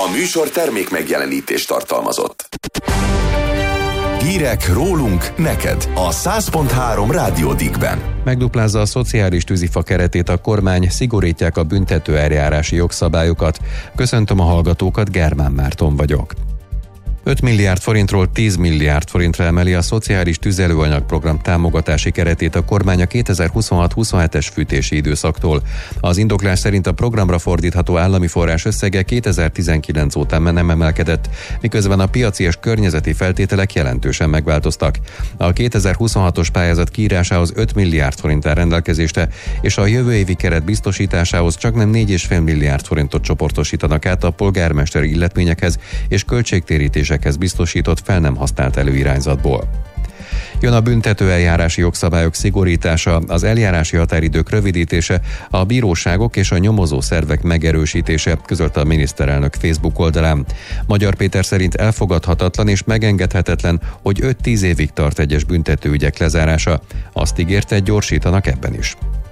A műsor termék megjelenítést tartalmazott. Hírek rólunk neked a 100.3 Rádió Dickben. Megduplázza a szociális tűzifa keretét a kormány, szigorítják a büntető eljárási jogszabályokat. Köszöntöm a hallgatókat, Germán Márton vagyok. 5 milliárd forintról 10 milliárd forintra emeli a szociális tüzelőanyagprogram támogatási keretét a kormány a 2026-27-es fűtési időszaktól. Az indoklás szerint a programra fordítható állami forrás összege 2019 óta nem emelkedett, miközben a piaci és környezeti feltételek jelentősen megváltoztak. A 2026-os pályázat kiírásához 5 milliárd forint áll rendelkezésre, és a jövő évi keret biztosításához csaknem 4,5 milliárd forintot csoportosítanak át a polgármesteri illetményekhez és költségtérítésekhez biztosított fel nem használt előirányzatból. Jön a büntető eljárási jogszabályok szigorítása, az eljárási határidők rövidítése, a bíróságok és a nyomozó szervek megerősítése, közölte a miniszterelnök Facebook oldalán. Magyar Péter szerint elfogadhatatlan és megengedhetetlen, hogy 5-10 évig tart egyes büntetőügyek lezárása. Azt ígérte, gyorsítanak ebben is.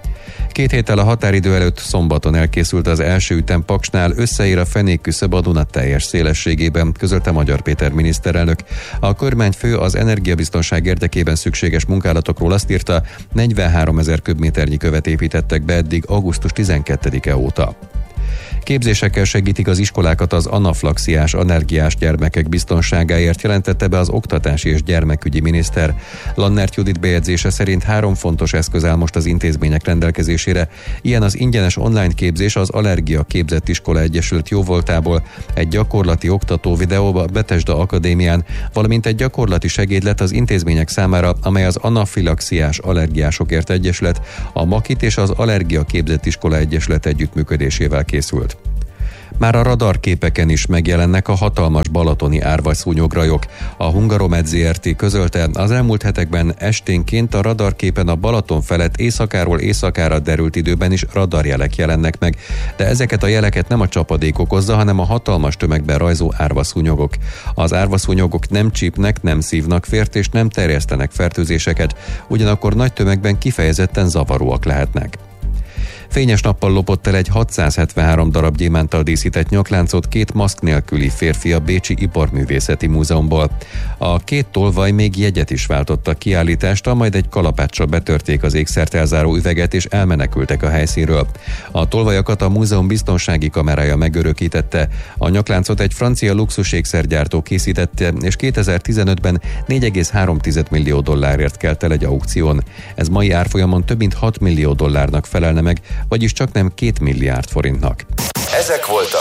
2 héttel a határidő előtt szombaton elkészült az első ütem Paksnál, összeér a fenékküszöb a Duna teljes szélességében, közölte Magyar Péter miniszterelnök. A kormányfő az energiabiztonság érdekében szükséges munkálatokról azt írta, 43 000 köbméternyi követ építettek be eddig augusztus 12-e óta. Képzésekkel segítik az iskolákat az anaflaxiás, allergiás gyermekek biztonságáért, jelentette be az oktatási és gyermekügyi miniszter. Lannert Judit bejegyzése szerint 3 fontos eszköz áll most az intézmények rendelkezésére. Ilyen az ingyenes online képzés az Allergia Képzett Iskola Egyesület jóvoltából, egy gyakorlati oktató videó a Bethesda Akadémián, valamint egy gyakorlati segédlet az intézmények számára, amely az Anafilaxiás Allergiásokért Egyesület, a Makit és az Allergia Képzett Iskola Egyesület együttműködésével készült. Már a radarképeken is megjelennek a hatalmas balatoni árvaszúnyograjok. A Hungaromed Zrt. Közölte, az elmúlt hetekben esténként a radarképen a Balaton felett éjszakáról éjszakára derült időben is radarjelek jelennek meg, de ezeket a jeleket nem a csapadék okozza, hanem a hatalmas tömegben rajzó árvaszúnyogok. Az árvaszúnyogok nem csípnek, nem szívnak fért és nem terjesztenek fertőzéseket, ugyanakkor nagy tömegben kifejezetten zavaróak lehetnek. Fényes nappal lopott el egy 673 darab gyémánttal díszített nyakláncot 2 maszk nélküli férfi a Bécsi Iparművészeti Múzeumból. A 2 tolvaj még jegyet is váltott a kiállításra, majd egy kalapáccsal betörték az ékszert elzáró üveget és elmenekültek a helyszínről. A tolvajakat a múzeum biztonsági kamerája megörökítette. A nyakláncot egy francia luxusékszergyártó készítette, és 2015-ben 4,3 millió dollárért kelt el egy aukción. Ez mai árfolyamon több mint 6 millió dollárnak felelne meg, vagyis csaknem 2 milliárd forintnak. Ezek voltak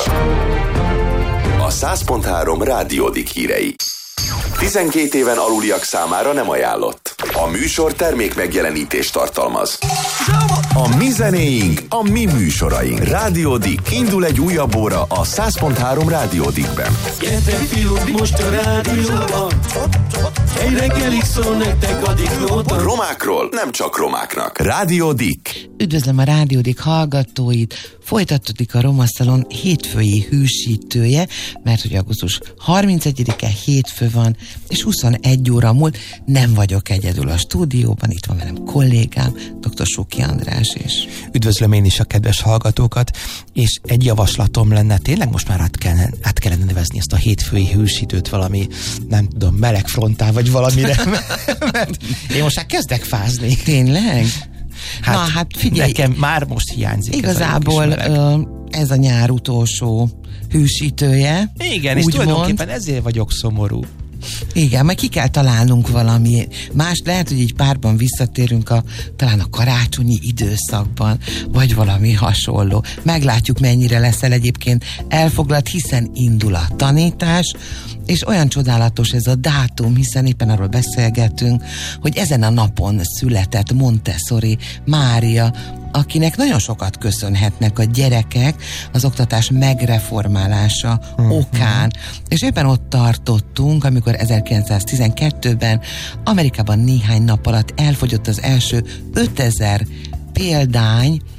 a 100.3 Rádió Dick hírei. 12 éven aluliak számára nem ajánlott. A műsor termék megjelenítést tartalmaz. A mi zenéink, a mi műsoraink. Rádió Dick. Indul egy újabb óra a 100.3 Rádió Dickben. Gyertek fiúk, most a rádióban. Egy reggelig szól nektek a Dickóban. Romákról nem csak romáknak. Rádió Dick. Üdvözlöm a Rádió Dick hallgatóit. Folytatódik a Romaszalon hétfői hűsítője, mert hogy augusztus 31-e hétfő van, és 21 óra múlt. Nem vagyok egyedül a stúdióban, itt van velem kollégám, dr. Suki András is. Üdvözlöm én is a kedves hallgatókat, és egy javaslatom lenne, tényleg most már át kellene nevezni ezt a hétfői hűsítőt valami, nem tudom, melegfrontál vagy valamire, mert én most már kezdek fázni. Tényleg? Hát figyelj, nekem már most hiányzik. igazából ez a nyár utolsó hűsítője. Igen, és tulajdonképpen ezért vagyok szomorú. Igen, majd ki kell találnunk valami más, lehet, hogy így párban visszatérünk talán a karácsonyi időszakban, vagy valami hasonló. Meglátjuk, mennyire leszel egyébként elfoglalt, hiszen indul a tanítás, és olyan csodálatos ez a dátum, hiszen éppen arról beszélgetünk, hogy ezen a napon született Montessori Mária, akinek nagyon sokat köszönhetnek a gyerekek az oktatás megreformálása okán. És éppen ott tartottunk, amikor 1912-ben Amerikában néhány nap alatt elfogyott az első 5000 példány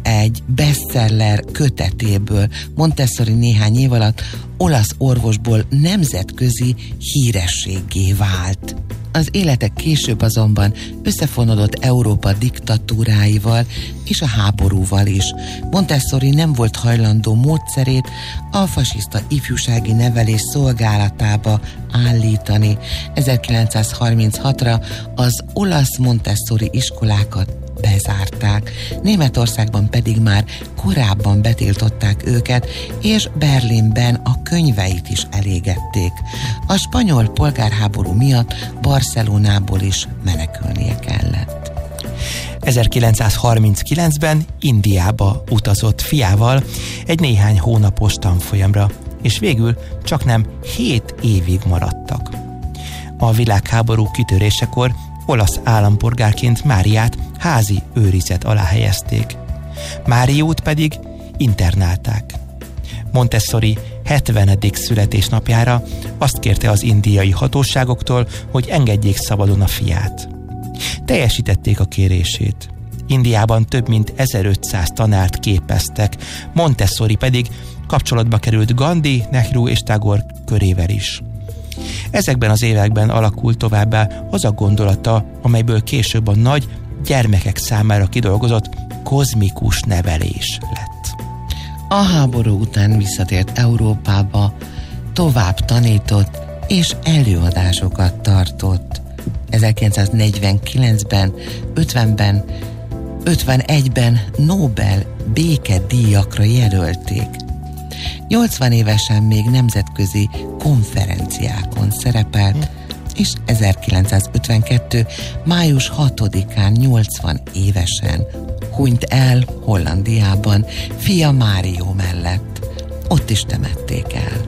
egy bestseller kötetéből Montessori néhány év alatt olasz orvosból nemzetközi hírességgé vált. Az élete később azonban összefonódott Európa diktatúráival és a háborúval is. Montessori nem volt hajlandó módszerét a fasiszta ifjúsági nevelés szolgálatába állítani. 1936-ra az olasz Montessori iskolákat bezárták. Németországban pedig már korábban betiltották őket, és Berlinben a könyveit is elégették. A spanyol polgárháború miatt Barcelonából is menekülnie kellett. 1939-ben Indiába utazott fiával egy néhány hónapos tanfolyamra, és végül csaknem 7 évig maradtak. A világháború kitörésekor olasz állampolgárként Máriát házi őrizet alá helyezték. Máriót pedig internálták. Montessori 70. születésnapjára azt kérte az indiai hatóságoktól, hogy engedjék szabadon a fiát. Teljesítették a kérését. Indiában több mint 1500 tanárt képeztek, Montessori pedig kapcsolatba került Gandhi, Nehru és Tagore körével is. Ezekben az években alakult továbbá az a gondolata, amelyből később a nagy gyermekek számára kidolgozott kozmikus nevelés lett. A háború után visszatért Európába, tovább tanított és előadásokat tartott. 1949-ben, 50-ben, 51-ben Nobel békedíjakra jelölték. 80 évesen még nemzetközi konferenciákon szerepelt, és 1952. május 6-án 80 évesen hunyt el Hollandiában fia Mário mellett. Ott is temették el.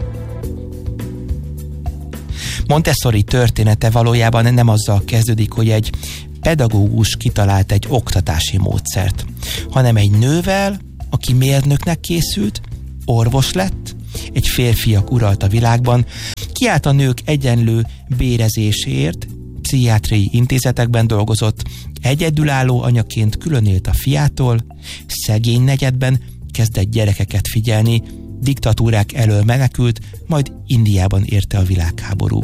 Montessori története valójában nem azzal kezdődik, hogy egy pedagógus kitalált egy oktatási módszert, hanem egy nővel, aki mérnöknek készült, orvos lett, egy férfiak uralta világban, kiállt a nők egyenlő bérezéséért, pszichiátriai intézetekben dolgozott, egyedülálló anyaként külön élt a fiától, szegény negyedben kezdett gyerekeket figyelni, diktatúrák elől menekült, majd Indiában érte a világháború.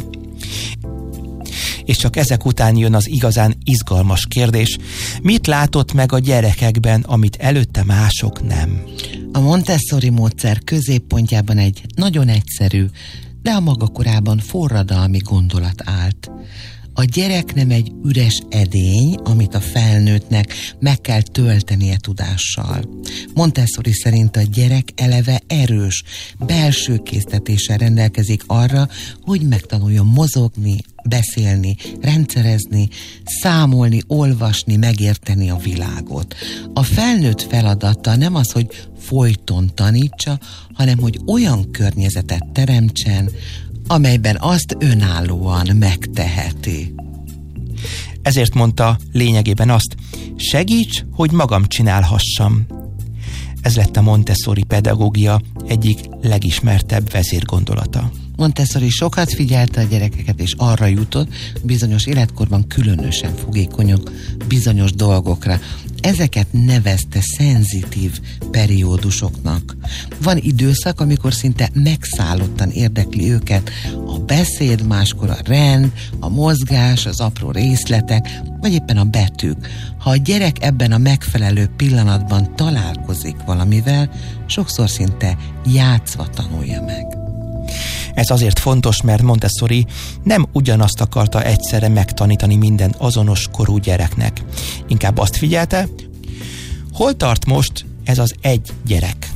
És csak ezek után jön az igazán izgalmas kérdés, mit látott meg a gyerekekben, amit előtte mások nem? A Montessori módszer középpontjában egy nagyon egyszerű, de a maga korában forradalmi gondolat állt. A gyerek nem egy üres edény, amit a felnőttnek meg kell töltenie tudással. Montessori szerint a gyerek eleve erős, belső késztetéssel rendelkezik arra, hogy megtanuljon mozogni, beszélni, rendszerezni, számolni, olvasni, megérteni a világot. A felnőtt feladata nem az, hogy folyton tanítsa, hanem hogy olyan környezetet teremtsen, amelyben azt önállóan megteheti. Ezért mondta lényegében azt, segíts, hogy magam csinálhassam. Ez lett a Montessori pedagógia egyik legismertebb vezérgondolata. Montessori sokat figyelte a gyerekeket, és arra jutott, bizonyos életkorban különösen fogékonyok bizonyos dolgokra. Ezeket nevezte szenzitív periódusoknak. Van időszak, amikor szinte megszállottan érdekli őket a beszéd, máskor a rend, a mozgás, az apró részletek, vagy éppen a betűk. Ha a gyerek ebben a megfelelő pillanatban találkozik valamivel, sokszor szinte játszva tanulja meg. Ez azért fontos, mert Montessori nem ugyanazt akarta egyszerre megtanítani minden azonos korú gyereknek. Inkább azt figyelte, hol tart most ez az egy gyerek.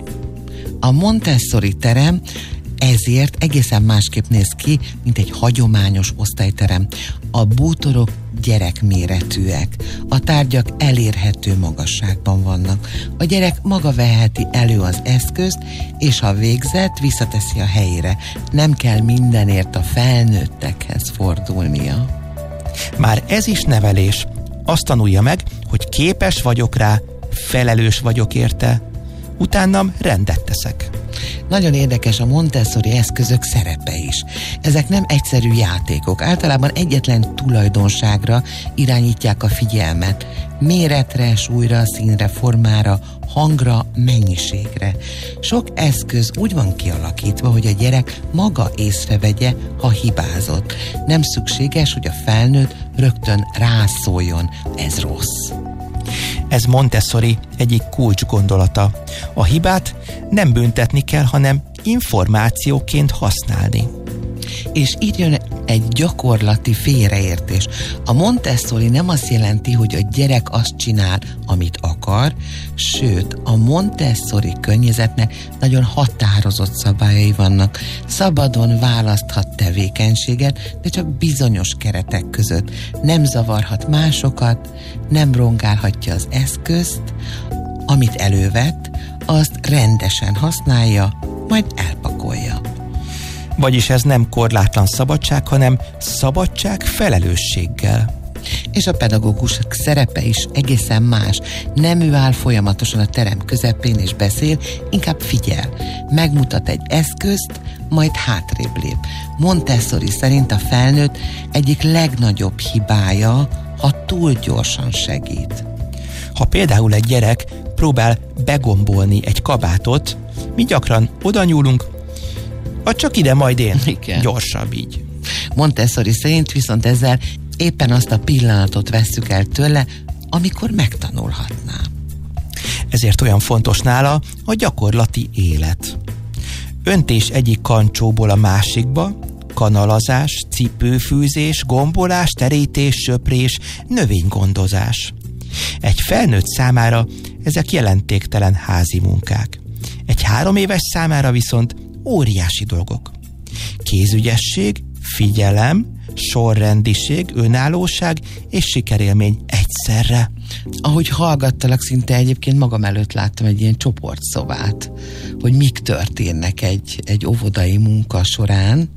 A Montessori terem ezért egészen másképp néz ki, mint egy hagyományos osztályterem. A bútorok gyerekméretűek, a tárgyak elérhető magasságban vannak. A gyerek maga veheti elő az eszközt, és ha végzett, visszateszi a helyére. Nem kell mindenért a felnőttekhez fordulnia. Már ez is nevelés. Azt tanulja meg, hogy képes vagyok rá, felelős vagyok érte, utánam rendet teszek. Nagyon érdekes a Montessori eszközök szerepe is. Ezek nem egyszerű játékok, általában egyetlen tulajdonságra irányítják a figyelmet. Méretre, súlyra, színre, formára, hangra, mennyiségre. Sok eszköz úgy van kialakítva, hogy a gyerek maga észrevegye, ha hibázott. Nem szükséges, hogy a felnőtt rögtön rászóljon. Ez rossz. Ez Montessori egyik kulcs gondolata. A hibát nem büntetni kell, hanem információként használni. És így jön egy gyakorlati félreértés. A Montessori nem azt jelenti, hogy a gyerek azt csinál, amit akar, sőt, a Montessori környezetnek nagyon határozott szabályai vannak. Szabadon választhat tevékenységet, de csak bizonyos keretek között. Nem zavarhat másokat, nem rongálhatja az eszközt, amit elővett, azt rendesen használja, majd elpakolja. Vagyis ez nem korlátlan szabadság, hanem szabadság felelősséggel. És a pedagógus szerepe is egészen más. Nem ő áll folyamatosan a terem közepén és beszél, inkább figyel. Megmutat egy eszközt, majd hátrébb lép. Montessori szerint a felnőtt egyik legnagyobb hibája, ha túl gyorsan segít. Ha például egy gyerek próbál begombolni egy kabátot, mi gyakran oda nyúlunk, vagy csak ide, majd én. Igen. Gyorsabb így. Montessori szerint viszont ezzel éppen azt a pillanatot vesszük el tőle, amikor megtanulhatná. Ezért olyan fontos nála a gyakorlati élet. Öntés egyik kancsóból a másikba, kanalazás, cipőfűzés, gombolás, terítés, söprés, növénygondozás. Egy felnőtt számára ezek jelentéktelen házi munkák. Egy 3 éves számára viszont óriási dolgok. Kézügyesség, figyelem, sorrendiség, önállóság és sikerélmény egyszerre. Ahogy hallgattalak, szinte egyébként magam előtt láttam egy ilyen csoportszobát, hogy mik történnek egy óvodai munka során,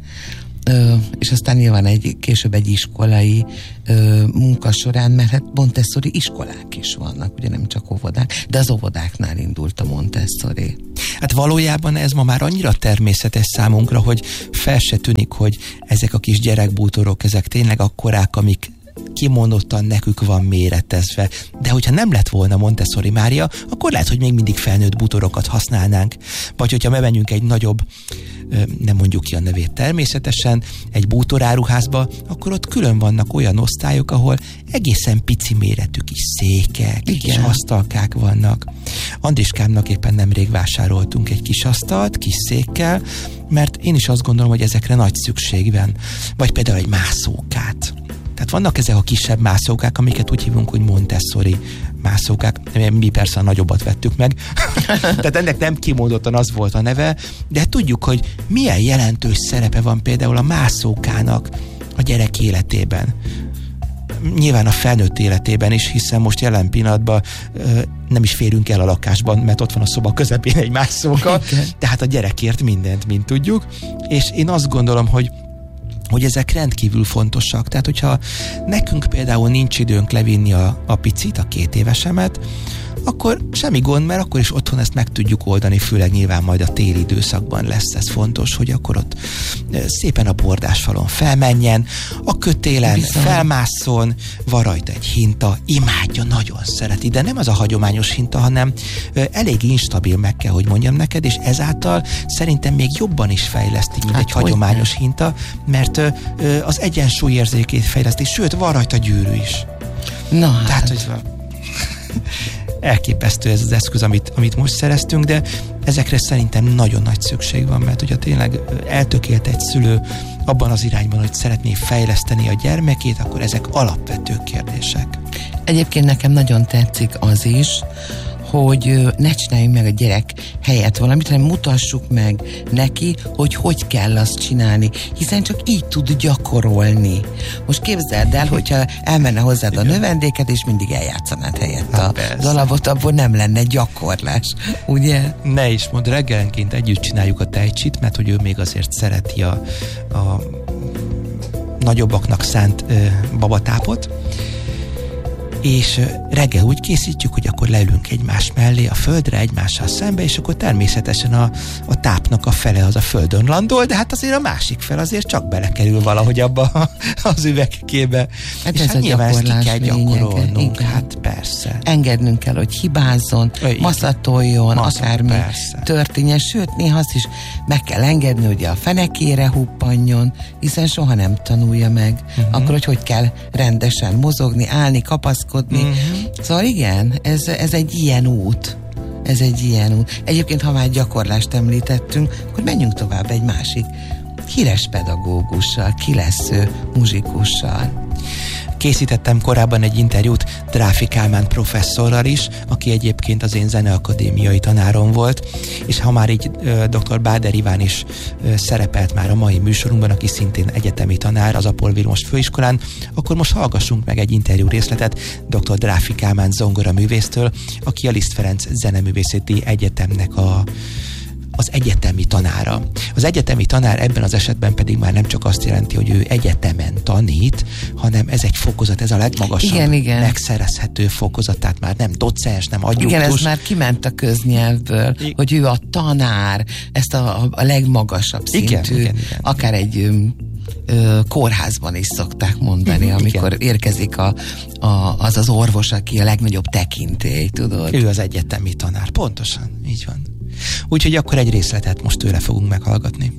és aztán nyilván később egy iskolai munka során, mert hát Montessori iskolák is vannak, ugye nem csak óvodák, de az óvodáknál indult a Montessori. Hát valójában ez ma már annyira természetes számunkra, hogy fel se tűnik, hogy ezek a kis gyerekbútorok, ezek tényleg akkorák, amik kimondottan nekük van méretezve. De hogyha nem lett volna Montessori Mária, akkor lehet, hogy még mindig felnőtt bútorokat használnánk. Vagy hogyha bemenjünk egy nagyobb, nem mondjuk ki a nevét természetesen, egy bútoráruházba, akkor ott külön vannak olyan osztályok, ahol egészen pici méretű kis székek, kis asztalkák vannak. Andriskámnak éppen nemrég vásároltunk egy kis asztalt, kis székkel, mert én is azt gondolom, hogy ezekre nagy szükség van. Vagy például egy mászókát. Tehát vannak ezek a kisebb mászókák, amiket úgy hívunk, hogy Montessori mászókák. Mi persze a nagyobbat vettük meg. Tehát ennek nem kimondottan az volt a neve, de tudjuk, hogy milyen jelentős szerepe van például a mászókának a gyerek életében. Nyilván a felnőtt életében is, hiszen most jelen pillanatban nem is férünk el a lakásban, mert ott van a szoba közepén egy mászóka, tehát a gyerekért mindent, mint tudjuk. És én azt gondolom, hogy ezek rendkívül fontosak. Tehát, hogyha nekünk például nincs időnk levinni a picit, a 2 évesemet, akkor semmi gond, mert akkor is otthon ezt meg tudjuk oldani, főleg nyilván majd a téli időszakban lesz ez fontos, hogy akkor ott szépen a bordásfalon felmenjen, a kötélen felmásszon, van rajta egy hinta, imádja, nagyon szereti, de nem az a hagyományos hinta, hanem elég instabil, meg kell, hogy mondjam neked, és ezáltal szerintem még jobban is fejleszti, mint egy hagyományos hinta, mert az egyensúlyérzékét fejleszti, sőt, van rajta gyűrű is. Na hát. Tehát, hogy elképesztő ez az eszköz, amit most szereztünk, de ezekre szerintem nagyon nagy szükség van, mert hogyha tényleg eltökélt egy szülő abban az irányban, hogy szeretné fejleszteni a gyermekét, akkor ezek alapvető kérdések. Egyébként nekem nagyon tetszik az is, hogy ne csináljunk meg a gyerek helyett valamit, hanem mutassuk meg neki, hogy kell azt csinálni, hiszen csak így tud gyakorolni. Most képzeld el, hogyha elmenne hozzád a növendéket, és mindig eljátszanád helyett a darabot, abból nem lenne gyakorlás, ugye? Ne is mondd, reggelenként együtt csináljuk a tejcsit, mert hogy ő még azért szereti a nagyobbaknak szánt babatápot, és reggel úgy készítjük, hogy akkor leülünk egymás mellé a földre, egymással szembe, és akkor természetesen a tápnak a fele az a földön landol, de hát azért a másik fel azért csak belekerül valahogy abba az üvegkébe. Hát és ez hát a nyilván ezt ki kell gyakorlás gyakorolnunk, lényege. hát persze. Engednünk kell, hogy hibázzon, maszatoljon, akármi persze. történjen, sőt, néha azt is meg kell engedni, hogy a fenekére huppanjon, hiszen soha nem tanulja meg. Akkor, hogy kell rendesen mozogni, állni, kapaszkodni. Szóval igen, ez egy ilyen út. Ez egy ilyen út. Egyébként, ha már gyakorlást említettünk, akkor menjünk tovább egy másik híres pedagógussal, kilesző muzsikussal. Készítettem korábban egy interjút Dráfi Kálmán professzorral is, aki egyébként az én zeneakadémiai tanárom volt, és ha már így dr. Báder Iván is szerepelt már a mai műsorunkban, aki szintén egyetemi tanár az Apol Vilmos főiskolán, akkor most hallgassunk meg egy interjú részletet dr. Dráfi Kálmán zongoraművésztől, aki a Liszt Ferenc Zeneművészeti Egyetemnek az egyetemi tanára. Az egyetemi tanár ebben az esetben pedig már nem csak azt jelenti, hogy ő egyetemen tanít, hanem ez egy fokozat, ez a legmagasabb, megszerezhető fokozat, tehát már nem docens, nem adjunktus. Igen, ez már kiment a köznyelvből, hogy ő a tanár, ezt a legmagasabb szintű, igen. akár egy kórházban is szokták mondani, amikor érkezik az orvos, aki a legnagyobb tekintély, tudod? Ő az egyetemi tanár, pontosan, így van. Úgyhogy akkor egy részletet most tőle fogunk meghallgatni.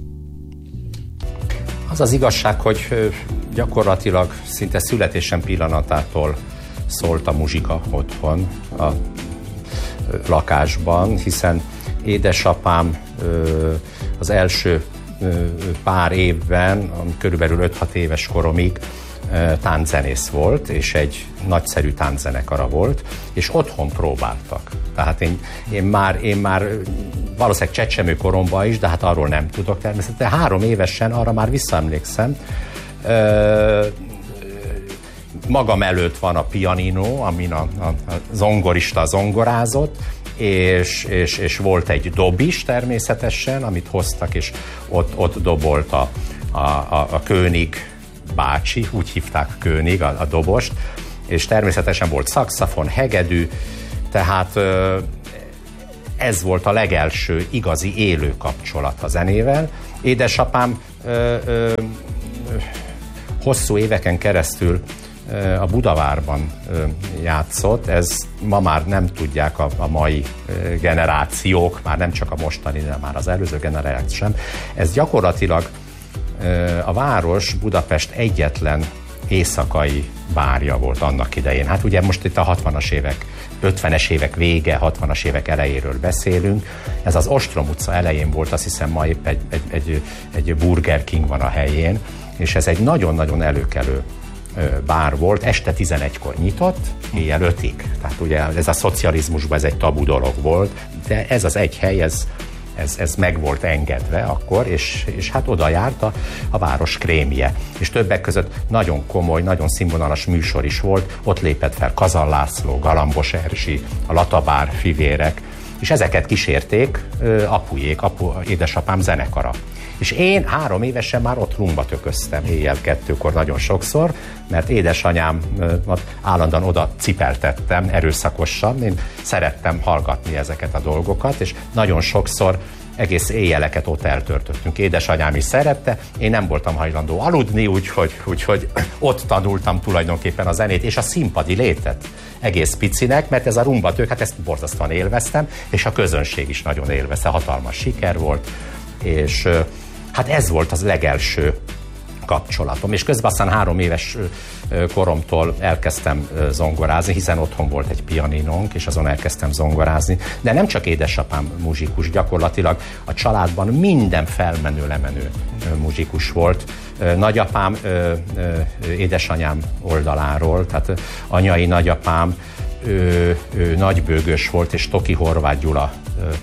Az az igazság, hogy gyakorlatilag szinte születésem pillanatától szólt a muzsika otthon, a lakásban, hiszen édesapám az első pár évben, körülbelül 5-6 éves koromig tánczenész volt, és egy nagyszerű tánczenekara volt, és otthon próbáltak. Tehát én már valószínűleg csecsemő koromban is, de hát arról nem tudok természetesen. 3 évesen arra már visszaemlékszem. Magam előtt van a pianino, amin a zongorista zongorázott, és volt egy dob is természetesen, amit hoztak, és ott dobolt a König bácsi, úgy hívták König, a dobost, és természetesen volt szaxafon, hegedű, tehát ez volt a legelső igazi élő kapcsolat a zenével. Édesapám hosszú éveken keresztül a Budavárban játszott, ez ma már nem tudják a mai generációk, már nem csak a mostani, de már az előző generációk sem. Ez gyakorlatilag a város, Budapest egyetlen éjszakai bárja volt annak idején. Hát ugye most itt a 60-as évek, 50-es évek vége, 60-as évek elejéről beszélünk. Ez az Ostrom utca elején volt, azt hiszem ma épp egy Burger King van a helyén, és ez egy nagyon-nagyon előkelő bár volt, este 11-kor nyitott, éjjel 5-ig. Tehát ugye ez a szocializmusban ez egy tabu dolog volt, de ez az egy hely, ez meg volt engedve akkor, és hát oda járt a város krémje. És többek között nagyon komoly, nagyon színvonalas műsor is volt, ott lépett fel Kazan László, Galambos Erzsi, a Latabár fivérek, és ezeket kísérték édesapám zenekara. És én 3 évesen már ott rumba tököztem éjjel 2-kor nagyon sokszor, mert édesanyám állandóan oda cipeltettem erőszakosan, én szerettem hallgatni ezeket a dolgokat, és nagyon sokszor egész éjjeleket ott eltöltöttünk. Édesanyám is szerette, én nem voltam hajlandó aludni, úgyhogy ott tanultam tulajdonképpen a zenét, és a színpadi létet egész picinek, mert ez a rumbatők, hát ezt borzasztóan élveztem, és a közönség is nagyon élvezte, hatalmas siker volt, és hát ez volt az legelső kapcsolatom, és közben aztán 3 éves koromtól elkezdtem zongorázni, hiszen otthon volt egy pianinónk, és azon elkezdtem zongorázni, de nem csak édesapám muzsikus, gyakorlatilag a családban minden felmenő-lemenő muzsikus volt. Nagyapám, édesanyám oldaláról, tehát anyai nagyapám, ő nagybőgős volt, és Toki Horváth Gyula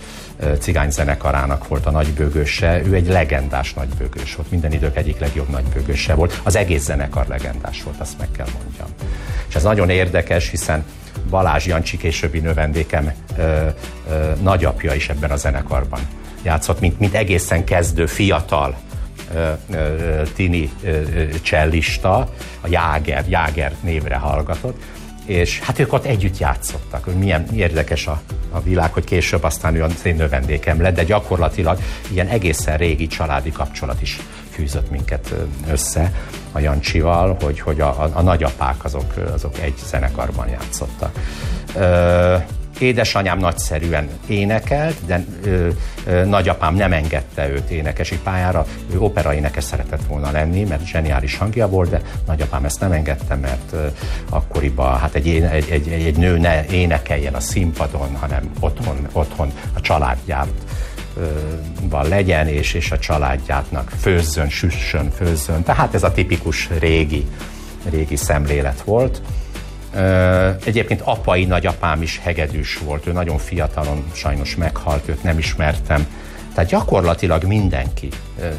cigányzenekarának volt a nagybőgőse, ő egy legendás nagybőgős volt, minden idők egyik legjobb nagybőgőse volt, az egész zenekar legendás volt, azt meg kell mondjam. És ez nagyon érdekes, hiszen Balázs Jancsi, későbbi növendékem nagyapja is ebben a zenekarban játszott, mint egészen kezdő, fiatal tini csellista, a Jáger névre hallgatott, és hát ők ott együtt játszottak, hogy milyen érdekes a világ, hogy később aztán ő az én növendékem lett, de gyakorlatilag ilyen egészen régi családi kapcsolat is fűzött minket össze a Jancsival, hogy a nagyapák azok egy zenekarban játszottak. Édesanyám nagyszerűen énekelt, de nagyapám nem engedte őt énekesi pályára. Ő operaénekes szeretett volna lenni, mert zseniális hangja volt, de nagyapám ezt nem engedte, mert akkoriban hát egy nő ne énekeljen a színpadon, hanem otthon a családjában legyen, és a családjának főzzön, süssön, főzzön. Tehát ez a tipikus régi szemlélet volt. Egyébként apai nagyapám is hegedűs volt, ő nagyon fiatalon sajnos meghalt, őt nem ismertem. Tehát gyakorlatilag mindenki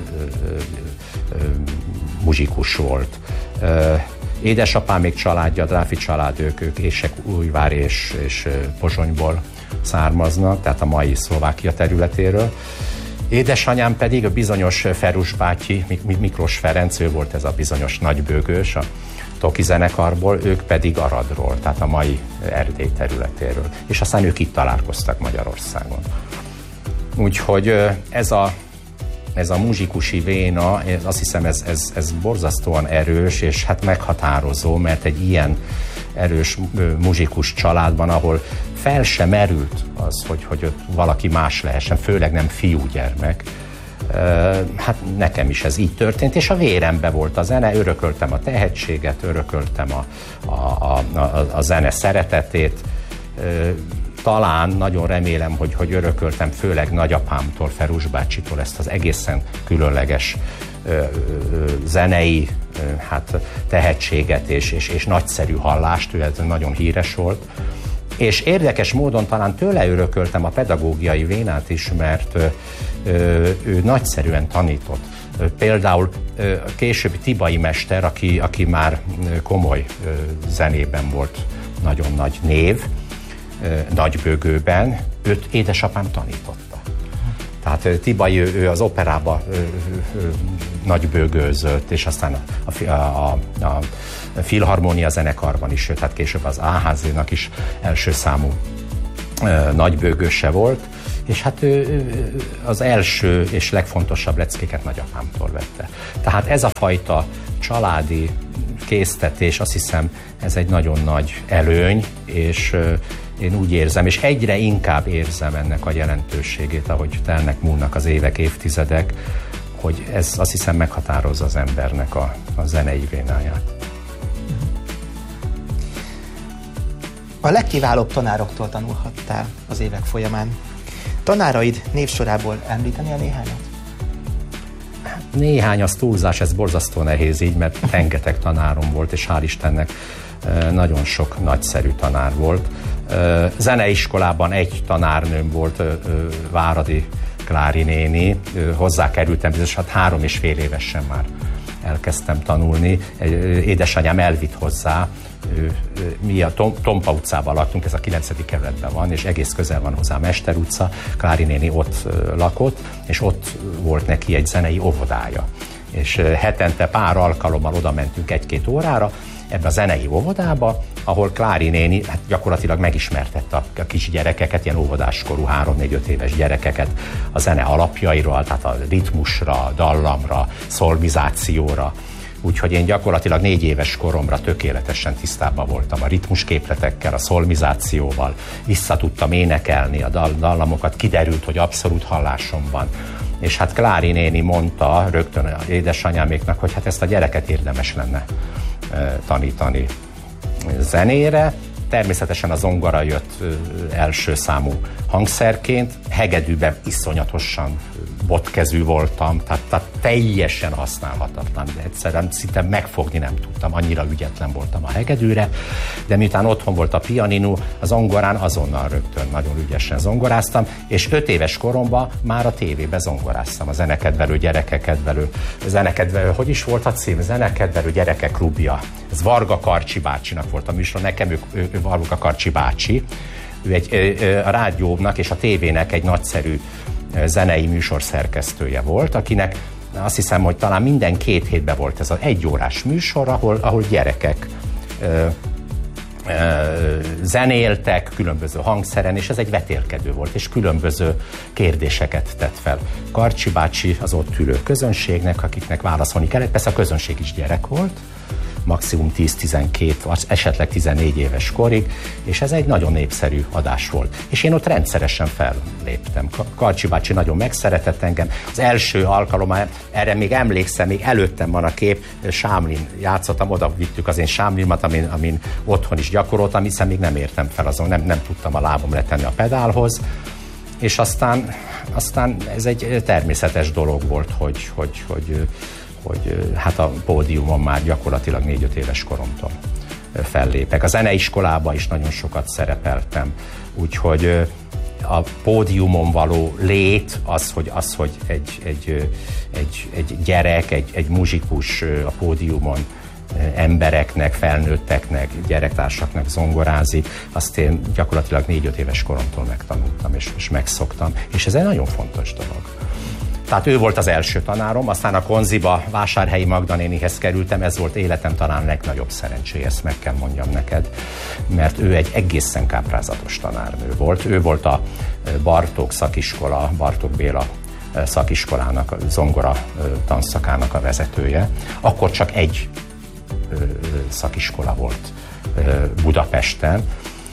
muzsikus volt. Édesapám még családja, Dráfi család, ők Ésekújvár és Pozsonyból származnak, tehát a mai Szlovákia területéről. Édesanyám pedig a bizonyos Ferus bácsi, Miklós Ferenc, ő volt ez a bizonyos nagybőgős a Toki zenekarból, ők pedig Aradról, tehát a mai Erdély területéről. És aztán ők itt találkoztak Magyarországon. Úgyhogy ez a muzsikusi véna, azt hiszem ez borzasztóan erős, és hát meghatározó, mert egy ilyen erős muzsikus családban, ahol fel sem merült az, hogy valaki más lehessen, főleg nem fiúgyermek. Hát nekem is ez így történt, és a vérembe volt a zene, örököltem a tehetséget, örököltem a zene szeretetét. Talán nagyon remélem, hogy örököltem főleg nagyapámtól, Ferus bácsitól ezt az egészen különleges zenei tehetséget és nagyszerű hallást, ő ez nagyon híres volt. És érdekes módon talán tőle örököltem a pedagógiai vénát is, mert ő nagyszerűen tanított. Például későbbi Tibai mester, aki már komoly zenében volt nagyon nagy név, Nagybőgőben, őt édesapám tanította. Tehát Tibai, ő az operába nagybőgőzött, és aztán a Filharmónia zenekarban is, tehát később az AHZ-nak is első számú nagybőgőse volt, és hát ő az első és legfontosabb leckéket nagyapámtól vette. Tehát ez a fajta családi késztetés, azt hiszem, ez egy nagyon nagy előny, és én úgy érzem, és egyre inkább érzem ennek a jelentőségét, ahogy telnek, múlnak az évek, évtizedek, hogy ez azt hiszem meghatározza az embernek a zenei vénáját. A legkiválóbb tanároktól tanulhattál az évek folyamán. Tanáraid névsorából említeni a néhányat? Néhány az túlzás, ez borzasztó nehéz így, mert rengeteg tanárom volt, és hál' Istennek nagyon sok nagyszerű tanár volt. Zeneiskolában egy tanárnőm volt, Váradi Klári néni, hozzá kerültem, bizonyos 3,5 évesen már elkezdtem tanulni. Édesanyám elvitt hozzá, mi a Tompa utcában laktunk, ez a 9. kerületben van, és egész közel van hozzá Mester utca, Klári néni ott lakott, és ott volt neki egy zenei óvodája. És hetente pár alkalommal oda mentünk 1-2 órára, ebbe a zenei óvodába, ahol Klári néni hát gyakorlatilag megismertette a kis gyerekeket, ilyen óvodáskorú 3-4-5 éves gyerekeket a zene alapjairól, tehát a ritmusra, dallamra, szolmizációra. Úgyhogy én gyakorlatilag 4 éves koromra tökéletesen tisztában voltam a ritmusképletekkel, a szolmizációval, vissza tudtam énekelni a dallamokat, kiderült, hogy abszolút hallásom van. És hát Klári néni mondta rögtön az édesanyáméknak, hogy hát ezt a gyereket érdemes lenne tanítani zenére. Természetesen a zongora jött első számú hangszerként, hegedűben iszonyatosan botkezű voltam, tehát teljesen használhatatlan, de egyszerűen szinte megfogni nem tudtam, annyira ügyetlen voltam a hegedűre, de miután otthon volt a pianino, a zongorán azonnal rögtön nagyon ügyesen zongoráztam, és 5 éves koromban már a tévébe zongoráztam, a zenekedvelő zenekedvelő, hogy is volt a cím? Zenekedvelő gyerekek klubja. Ez Varga Karcsi bácsinak volt a műsor, nekem ő Varga Karcsi bácsi, ő a rádiónak és a tévének egy nagyszerű zenei műsor szerkesztője volt, akinek azt hiszem, hogy talán minden 2 hétben volt ez az 1 órás műsor, ahol gyerekek zenéltek különböző hangszeren, és ez egy vetélkedő volt, és különböző kérdéseket tett fel Karcsi bácsi az ott ülő közönségnek, akiknek válaszolni kellett. Persze a közönség is gyerek volt, maximum 10-12, esetleg 14 éves korig, és ez egy nagyon népszerű adás volt. És én ott rendszeresen felléptem. Karcsi bácsi nagyon megszeretett engem. Az első alkalommal, erre még emlékszem, még előttem van a kép, sámlin játszottam, oda vittük az én sámlimat, amin otthon is gyakoroltam, hiszen még nem értem fel azon, nem tudtam a lábam letenni a pedálhoz, és aztán ez egy természetes dolog volt, hogy hát a pódiumon már gyakorlatilag 4-5 éves koromtól fellépek. A zeneiskolába is nagyon sokat szerepeltem, úgyhogy a pódiumon való lét az, hogy egy gyerek, egy muzsikus a pódiumon embereknek, felnőtteknek, gyerektársaknak zongorázik, azt én gyakorlatilag 4-5 éves koromtól megtanultam és megszoktam, és ez egy nagyon fontos dolog. Tehát ő volt az első tanárom, aztán a Konziba Vásárhelyi Magda nénihez kerültem, ez volt életem talán legnagyobb szerencséje, ezt meg kell mondjam neked, mert ő egy egészen káprázatos tanárnő volt. Ő volt a Bartók szakiskola, Bartók Béla szakiskolának, a zongora tanszakának a vezetője. Akkor csak egy szakiskola volt Budapesten,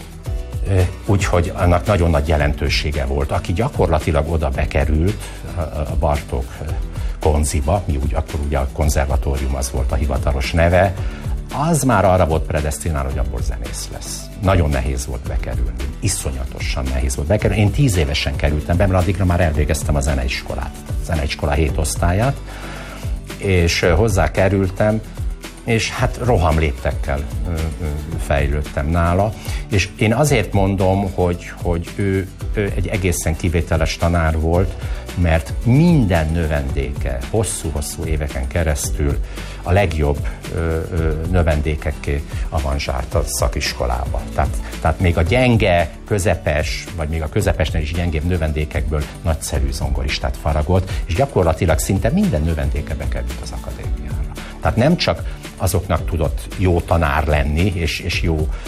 úgyhogy annak nagyon nagy jelentősége volt. Aki gyakorlatilag oda bekerült, a Bartók Konziba, akkor ugye a konzervatórium az volt a hivatalos neve, az már arra volt predesztinálva, hogy abból zenész lesz. Nagyon nehéz volt bekerülni. Iszonyatosan nehéz volt bekerülni. Én 10 évesen kerültem be, mert addigra már elvégeztem a zeneiskolát. A zeneiskola 7 osztályát, és hozzá kerültem, és hát rohamléptekkel fejlődtem nála, és én azért mondom, hogy ő egy egészen kivételes tanár volt, mert minden növendéke hosszú-hosszú éveken keresztül a legjobb növendékekké avanzsált a szakiskolába. Tehát még a gyenge, közepes, vagy még a közepesnél is gyengébb növendékekből nagyszerű zongoristát faragott, és gyakorlatilag szinte minden növendéke bekerült az akadémiára. Tehát nem csak azoknak tudott jó tanár lenni, és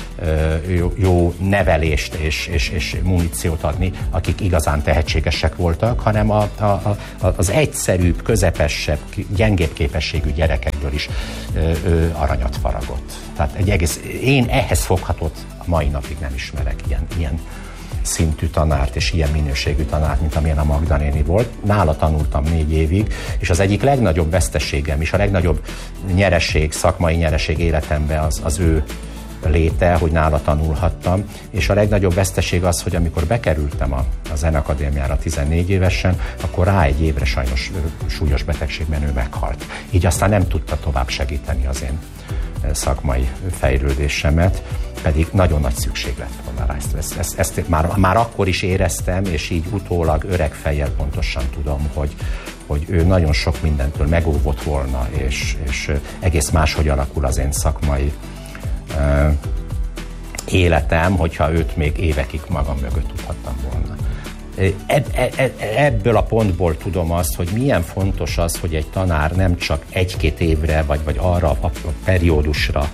jó nevelést és muníciót adni, akik igazán tehetségesek voltak, hanem az egyszerűbb, közepesebb, gyengébb képességű gyerekekből is aranyat faragott. Tehát én ehhez foghatott a mai napig nem ismerek ilyen szintű tanárt és ilyen minőségű tanárt, mint amilyen a Magda néni volt. Nála tanultam 4 évig, és az egyik legnagyobb veszteségem és a legnagyobb nyereség, szakmai nyereség életemben az ő léte, hogy nála tanulhattam, és a legnagyobb veszteség az, hogy amikor bekerültem a Zeneakadémiára 14 évesen, akkor rá egy évre sajnos súlyos betegségben ő meghalt. Így aztán nem tudta tovább segíteni az én szakmai fejlődésemet, pedig nagyon nagy szükség lett volna rá. Ezt már akkor is éreztem, és így utólag öreg fejjel pontosan tudom, hogy ő nagyon sok mindentől megóvott volna, és egész máshogy alakul az én szakmai életem, hogyha őt még évekig magam mögött tudhattam volna. Ebből a pontból tudom azt, hogy milyen fontos az, hogy egy tanár nem csak 1-2 évre, vagy arra a periódusra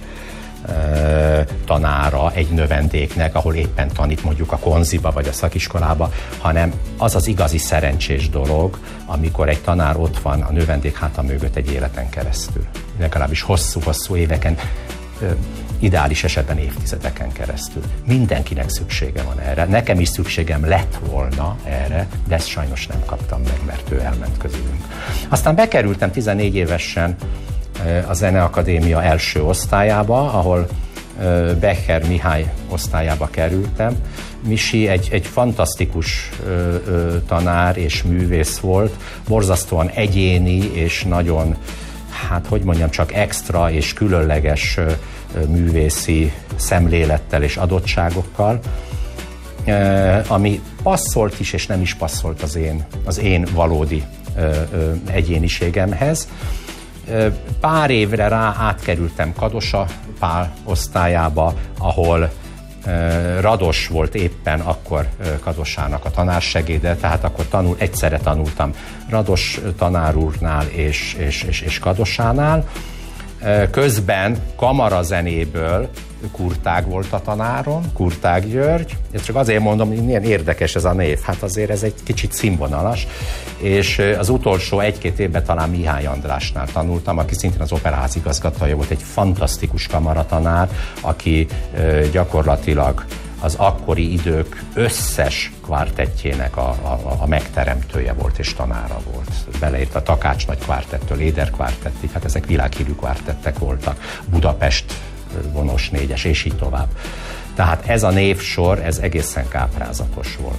tanára egy növendéknek, ahol éppen tanít mondjuk a konziba vagy a szakiskolába, hanem az az igazi szerencsés dolog, amikor egy tanár ott van a növendék háta mögött egy életen keresztül. Legalábbis hosszú-hosszú éveken, ideális esetben évtizedeken keresztül. Mindenkinek szüksége van erre. Nekem is szükségem lett volna erre, de ezt sajnos nem kaptam meg, mert ő elment közülünk. Aztán bekerültem 14 évesen a Zeneakadémia első osztályába, ahol Becher Mihály osztályába kerültem. Misi egy fantasztikus tanár és művész volt, borzasztóan egyéni és nagyon, hát hogy mondjam, csak extra és különleges művészi szemlélettel és adottságokkal, ami passzolt is és nem is passzolt az én valódi egyéniségemhez. Pár évre rá átkerültem Kadosa Pál osztályába, ahol Rados volt éppen akkor Kadosának a tanársegéde, tehát akkor egyszerre tanultam Rados tanár úrnál és Kadosánál, Közben kamarazenéből Kurtág volt a tanárom, Kurtág György. Ezt csak azért mondom, hogy milyen érdekes ez a név. Hát azért ez egy kicsit színvonalas. És az utolsó 1-2 évben talán Mihály Andrásnál tanultam, aki szintén az Operaház igazgatója volt, egy fantasztikus kamaratanár, aki gyakorlatilag az akkori idők összes kvártettjének a megteremtője volt és tanára volt. Beleért a Takács nagy kvártettől Éder kvártettig, hát ezek világhírű kvártettek voltak. Budapest vonos 4-es, és így tovább. Tehát ez a névsor, ez egészen káprázatos volt.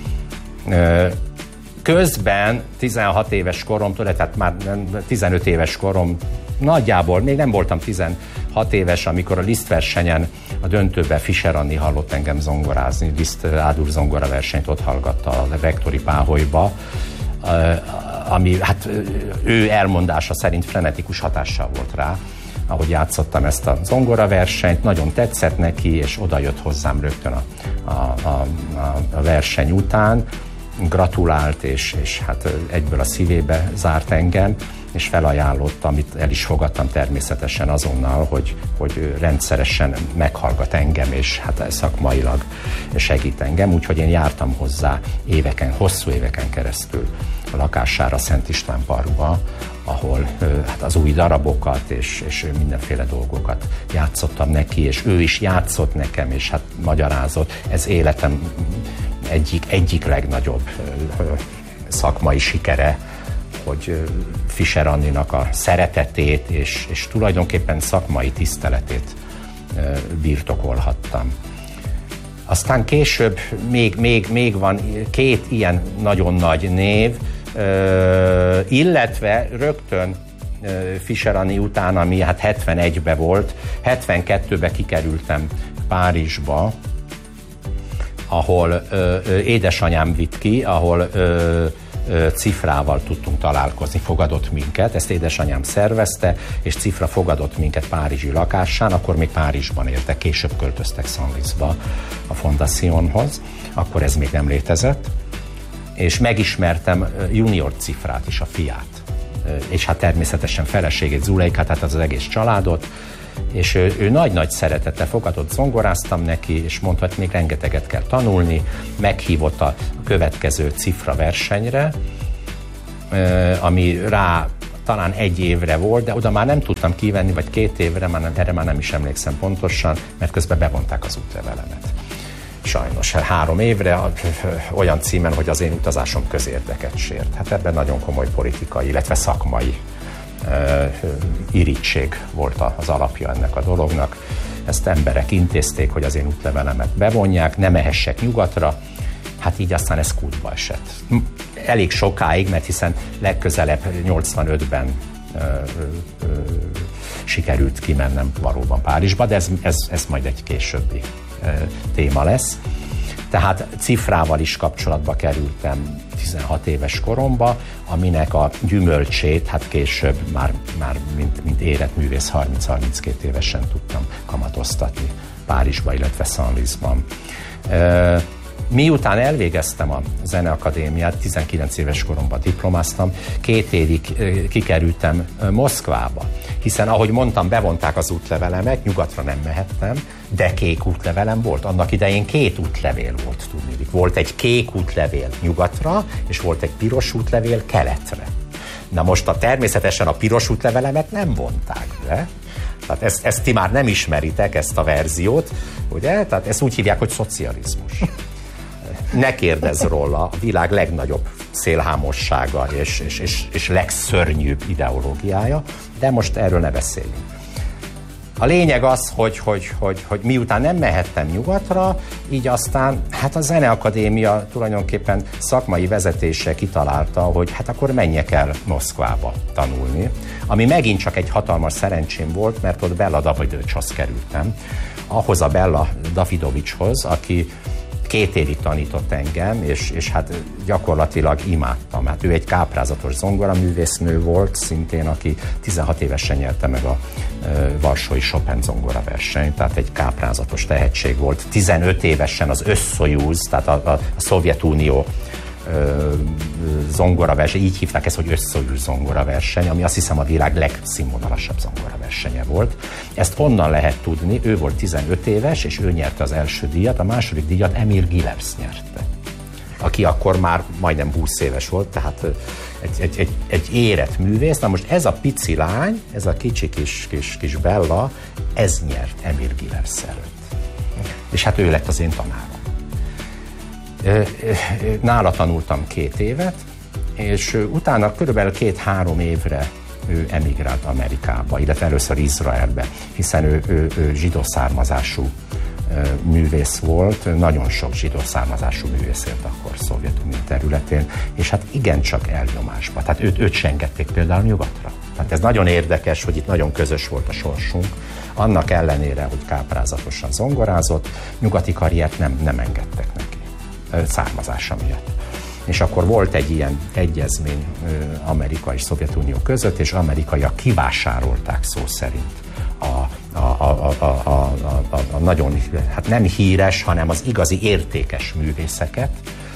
Közben 16 éves koromtól, tehát már 15 éves korom, nagyjából, még nem voltam 16 éves, amikor a Liszt versenyen a döntőben Fischer Anni hallott engem zongorázni, Liszt A-dur zongora versenyt ott hallgatta a Vektori Páholyba, ami hát ő elmondása szerint frenetikus hatással volt rá, ahogy játszottam ezt a zongoraversenyt, nagyon tetszett neki, és oda jött hozzám rögtön a verseny után, gratulált, és hát egyből a szívébe zárt engem, és felajánlott, amit el is fogadtam természetesen azonnal, hogy rendszeresen meghallgat engem, és hát szakmailag segít engem, úgyhogy én jártam hozzá hosszú éveken keresztül a lakására, Szent István Parkba, ahol hát az új darabokat és mindenféle dolgokat játszottam neki, és ő is játszott nekem, és hát magyarázott. Ez életem egyik legnagyobb szakmai sikere, hogy Fischer Anninak a szeretetét és tulajdonképpen szakmai tiszteletét birtokolhattam. Aztán később még van 2 ilyen nagyon nagy név, illetve rögtön Fischer Anni után, ami hát 71-ben volt, 72-ben kikerültem Párizsba, ahol édesanyám vitt ki, ahol Cifrával tudtunk találkozni, fogadott minket, ezt édesanyám szervezte, és Cifra fogadott minket párizsi lakásán, akkor még Párizsban éltek, később költöztek Senlisba a Fondaciónhoz, akkor ez még nem létezett, és megismertem Junior Cifrát is, a fiát, és hát természetesen feleségét, Zuleikát, tehát az egész családot, és ő nagy-nagy szeretettel fogadott, zongoráztam neki, és mondta, hogy még rengeteget kell tanulni, meghívott a következő Cifra versenyre, ami rá talán 1 évre volt, de oda már nem tudtam kivenni, vagy 2 évre, erre már nem is emlékszem pontosan, mert közben bevonták az útlevelemet. Sajnos 3 évre, olyan címen, hogy az én utazásom közérdeket sért. Hát ebben nagyon komoly politikai, illetve szakmai irigység volt az alapja ennek a dolognak. Ezt emberek intézték, hogy az én útlevelemet bevonják, ne mehessek nyugatra, hát így aztán ez kútba esett. Elég sokáig, mert hiszen legközelebb 85-ben sikerült kimennem valóban Párizsba, de ez majd egy későbbi téma lesz. Tehát Cifrával is kapcsolatba kerültem 16 éves koromba, aminek a gyümölcsét, hát később már mint érett művész 30-32 évesen tudtam kamatoztatni Párizsba, illetve Senlisban. Miután elvégeztem a Zeneakadémiát, 19 éves koromban diplomáztam, 2 évig kikerültem Moszkvába, hiszen ahogy mondtam, bevonták az útlevelemet, nyugatra nem mehettem, de kék útlevelem volt. Annak idején 2 útlevél volt, tudni. Volt egy kék útlevél nyugatra, és volt egy piros útlevél keletre. Na most természetesen a piros útlevelemet nem vonták be, tehát ezt ti már nem ismeritek, ezt a verziót, ugye? Tehát ezt úgy hívják, hogy szocializmus. Ne kérdezz róla, a világ legnagyobb szélhámossága és legszörnyűbb ideológiája, de most erről ne beszéljünk. A lényeg az, hogy miután nem mehettem nyugatra, így aztán hát a Zeneakadémia tulajdonképpen szakmai vezetése kitalálta, hogy hát akkor menjek el Moszkvába tanulni, ami megint csak egy hatalmas szerencsém volt, mert ott Bella Davidovicshoz kerültem, ahhoz a Bella Davidovicshoz, aki 2 évig tanított engem, és hát gyakorlatilag imádtam. Hát ő egy káprázatos zongoraművésznő volt, szintén, aki 16 évesen nyerte meg a varsói Chopin zongoraversenyt, tehát egy káprázatos tehetség volt. 15 évesen az Összojúz, tehát a Szovjetunió zongoraverseny, így hívták ezt, hogy összeűr zongoraverseny, ami azt hiszem a világ legszínvonalasabb zongoraversenye volt. Ezt onnan lehet tudni, ő volt 15 éves, és ő nyerte az első díjat, a második díjat Emil Gillers nyerte, aki akkor már majdnem 20 éves volt, tehát egy érett művész. Na most ez a pici lány, ez a kicsi kis Bella, ez nyert Emil Gillers előtt. És hát ő lett az én tanárom. Nála tanultam 2 évet, és utána körülbelül 2-3 évre ő emigrált Amerikába, illetve először Izraelbe, hiszen ő zsidó származású művész volt, nagyon sok zsidó származású művész élt akkor Szovjetunió területén, és hát igencsak elnyomásba. Tehát őt se engedték például nyugatra. Tehát ez nagyon érdekes, hogy itt nagyon közös volt a sorsunk. Annak ellenére, hogy káprázatosan zongorázott, nyugati karriert nem engedtek neki, származása miatt. És akkor volt egy ilyen egyezmény Amerika és Szovjetunió között, és amerikaiak kivásárolták szó szerint a nagyon, hát nem híres, hanem az igazi értékes művészeket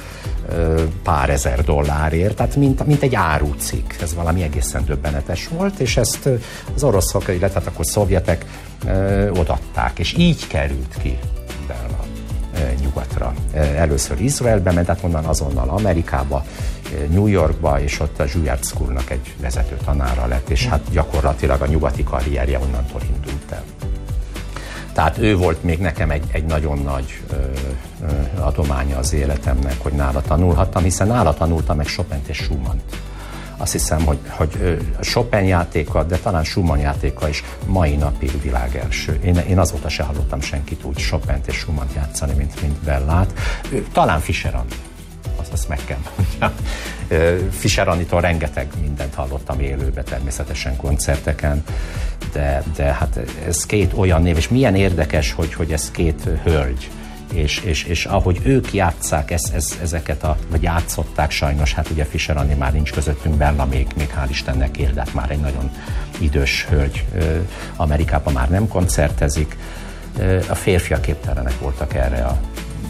pár ezer dollárért, tehát mint egy árucikk. Ez valami egészen döbbenetes volt, és ezt az oroszok, illetve akkor szovjetek odaadták, és így került ki Bella nyugatra. Először Izraelbe ment, tehát onnan azonnal Amerikába, New Yorkba, és ott a Juilliard Schoolnak egy vezető tanára lett, és hát gyakorlatilag a nyugati karrierje onnantól indult el. Tehát ő volt még nekem egy nagyon nagy adománya az életemnek, hogy nála tanulhattam, hiszen nála tanultam meg Chopint és Schumannt. Azt hiszem, hogy Chopin játéka, de talán Schumann játéka is mai napig világelső. Én azóta se hallottam senkit úgy Chopint és Schumannt játszani, mint Bellát. Talán Fischer Andi. Azt meg kell mondjam. Fischer Anditól rengeteg mindent hallottam élőbe, természetesen koncerteken, de hát ez 2 olyan név, és milyen érdekes, hogy ez 2 hölgy, és ahogy ők játsszák ezeket, vagy játszották sajnos, hát ugye Fischer Andi már nincs közöttünk, Bella még hál' Istennek él, de hát már egy nagyon idős hölgy, Amerikában már nem koncertezik. A férfiak képtelenek voltak erre a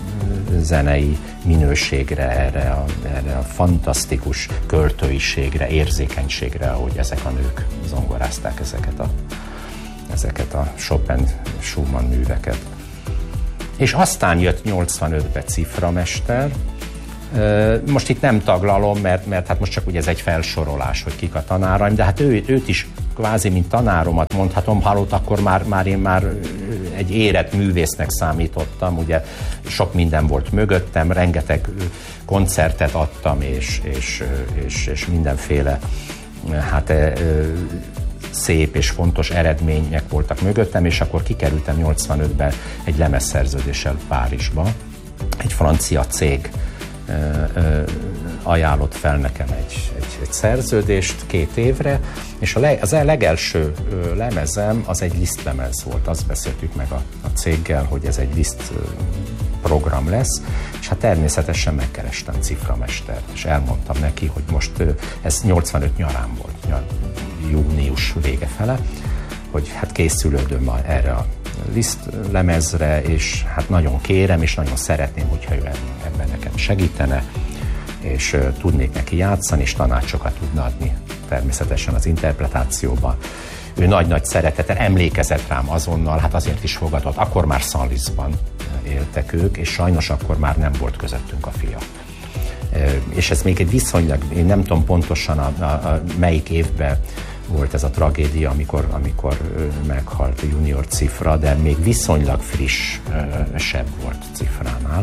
zenei minőségre, erre a fantasztikus költőiségre, érzékenységre, ahogy ezek a nők zongorázták ezeket a Chopin-Schumann műveket. És aztán jött 85-be Ciframester. Most itt nem taglalom, mert hát most csak ugye ez egy felsorolás, hogy kik a tanáraim, de hát őt is kvázi mint tanáromat mondhatom, halott, akkor már én egy érett művésznek számítottam, ugye sok minden volt mögöttem, rengeteg koncertet adtam, és mindenféle hát szép és fontos eredmények voltak mögöttem, és akkor kikerültem 85-ben egy lemezszerződéssel Párizsba. Egy francia cég ajánlott fel nekem egy szerződést 2 évre, és az legelső lemezem az egy Liszt lemez volt. Azt beszéltük meg a céggel, hogy ez egy Liszt program lesz, és hát természetesen megkerestem Ciframestert, és elmondtam neki, hogy most ez 85 nyarán volt, június vége fele, hogy hát készülődöm erre a Liszt lemezre, és hát nagyon kérem, és nagyon szeretném, hogyha ő ebben nekem segítene, és tudnék neki játszani, és tanácsokat tudna adni természetesen az interpretációban. Ő nagy-nagy szeretettel emlékezett rám azonnal, hát azért is fogadott. Akkor már Senlisban éltek ők, és sajnos akkor már nem volt közöttünk a fia. És ez még egy viszonylag, én nem tudom pontosan melyik évben volt ez a tragédia, amikor meghalt a junior Cifra, de még viszonylag frissebb volt Cifránál.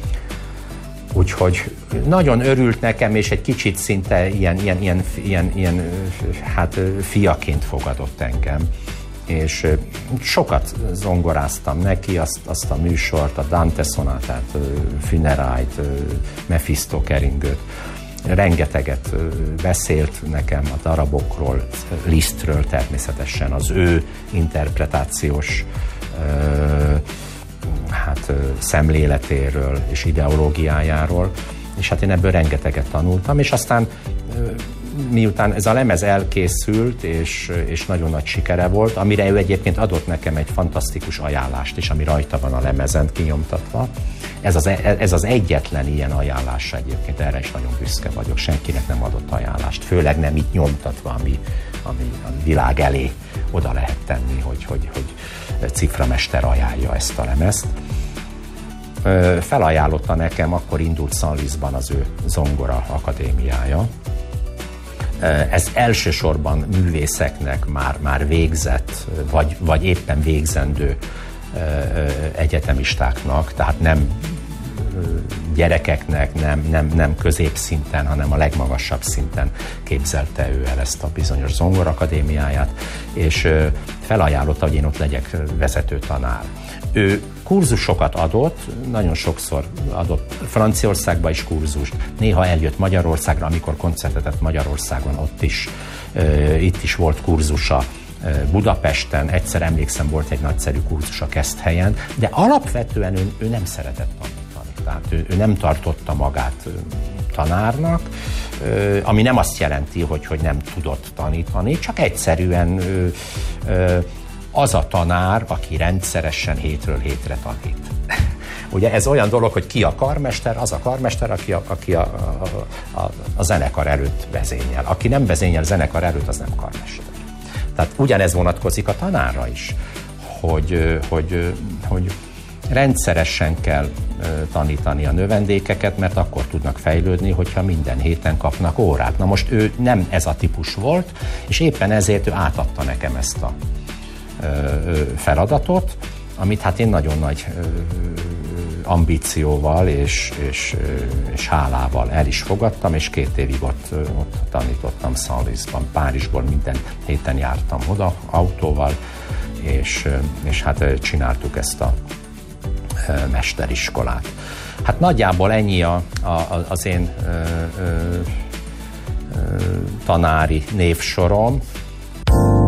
Úgyhogy nagyon örült nekem, és egy kicsit szinte ilyen hát fiaként fogadott engem. És sokat zongoráztam neki, azt a műsort, a Dante szonátát, Funerályt, Mephisto keringőt. Rengeteget beszélt nekem a darabokról, Lisztről természetesen, az ő interpretációs szemléletéről és ideológiájáról, és hát én ebből rengeteget tanultam, és aztán miután ez a lemez elkészült, és nagyon nagy sikere volt, amire ő egyébként adott nekem egy fantasztikus ajánlást is, ami rajta van a lemezen kinyomtatva. Ez az egyetlen ilyen ajánlás egyébként, erre is nagyon büszke vagyok, senkinek nem adott ajánlást, főleg nem itt nyomtatva, ami a világ elé oda lehet tenni, hogy Ciframester ajánlja ezt a lemezt. Felajánlotta nekem, akkor indult San Luisban az ő zongora akadémiája. Ez elsősorban művészeknek már végzett, vagy éppen végzendő egyetemistáknak, tehát nem gyerekeknek, nem középszinten, hanem a legmagasabb szinten képzelte ő el ezt a bizonyos zongorakadémiáját, és felajánlotta, hogy én ott legyek vezető tanár. Ő kurzusokat adott, nagyon sokszor adott Franciaországba is kurzust, néha eljött Magyarországra, amikor koncertet adott Magyarországon, itt is volt kurzusa, Budapesten, egyszer emlékszem, volt egy nagyszerű kurzus a Keszthelyen, de alapvetően ő nem szeretett tanítani, tehát ő nem tartotta magát tanárnak, ami nem azt jelenti, hogy nem tudott tanítani, csak egyszerűen az a tanár, aki rendszeresen hétről hétre tanít. Ugye ez olyan dolog, hogy ki a karmester, az a karmester, aki a zenekar előtt vezényel. Aki nem vezényel zenekar előtt, az nem karmester. Tehát ugyanez vonatkozik a tanárra is, hogy rendszeresen kell tanítani a növendékeket, mert akkor tudnak fejlődni, hogyha minden héten kapnak órát. Na most ő nem ez a típus volt, és éppen ezért ő átadta nekem ezt a feladatot, amit hát én nagyon nagy ambícióval és hálával el is fogadtam, és 2 évig ott tanítottam San Luisban, Párizsból minden héten jártam oda autóval, és hát csináltuk ezt a mesteriskolát. Hát nagyjából ennyi az én tanári névsorom.